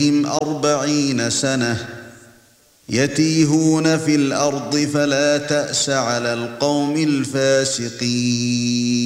40 سنة يتيهون في الأرض فلا تأس على القوم الفاسقين